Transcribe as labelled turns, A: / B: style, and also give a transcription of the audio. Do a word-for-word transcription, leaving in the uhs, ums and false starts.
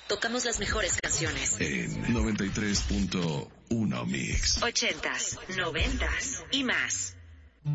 A: Tocamos las mejores canciones.
B: En noventa y tres punto uno Mix.
A: Ochentas, noventas y más.